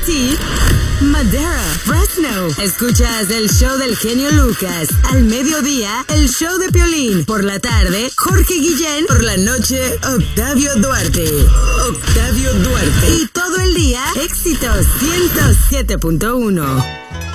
Manatí, Madera, Fresno. Escuchas el show del genio Lucas. Al mediodía, el show de Piolín. Por la tarde, Jorge Guillén. Por la noche, Octavio Duarte. Y todo el día, éxitos 107.1.